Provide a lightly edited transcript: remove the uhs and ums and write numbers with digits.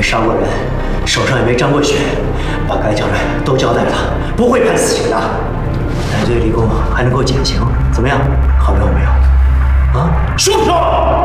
杀过人，手上也没沾过血，把该交代都交代了，不会判死刑的。戴罪立功还能够减刑，怎么样？好用没有？啊， 说不说？